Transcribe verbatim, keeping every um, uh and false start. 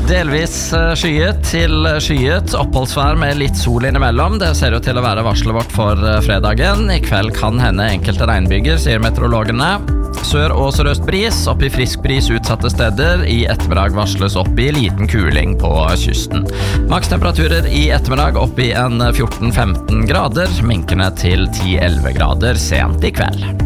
Delvis skyet til skyet, oppholdsvær med litt sol innimellom. Det ser jo til å være varslet vårt for fredagen. I kveld kan hende enkelte regnbyger, sier meteorologene. Sør- og sørøst bris, opp i frisk bris utsatte steder. I ettermiddag varsles opp i liten kuling på kysten. Makstemperaturer i ettermiddag opp i en fjorten femten grader, minkende til ti elleve grader sent i kveld.